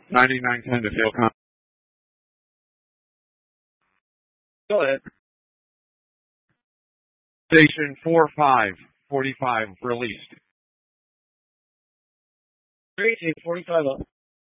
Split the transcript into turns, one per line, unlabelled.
9910 to field con.
Go ahead.
Station 4545 released.
318, 45 up.